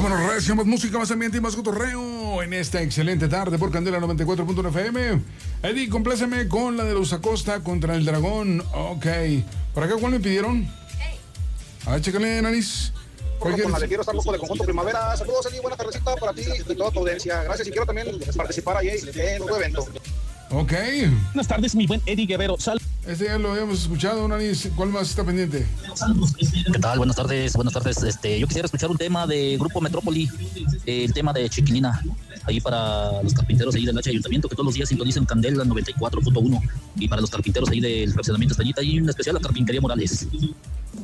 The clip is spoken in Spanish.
Vámonos, recio, más música, más ambiente y más cotorreo en esta excelente tarde por Candela 94.1 FM. Eddie, compláceme con la de los Acosta contra el Dragón. Ok. ¿Para acá cuál me pidieron? A ver, chécale, nariz. Con la de Quiero Estar Loco de Conjunto Primavera. Saludos, Eddie, buena tardecita para ti y toda tu audiencia. Gracias, y quiero también participar ahí en tu evento. Ok. Buenas tardes, mi buen Eddie Guerrero. Este ya lo habíamos escuchado, nariz. ¿Cuál más está pendiente? ¿Qué tal? Buenas tardes, buenas tardes. Yo quisiera escuchar un tema de Grupo Metrópoli, el tema de Chiquilina, ahí para los carpinteros ahí del H Ayuntamiento, que todos los días sintonizan Candela 94.1, y para los carpinteros ahí del fraccionamiento Estañita, y en especial la Carpintería Morales.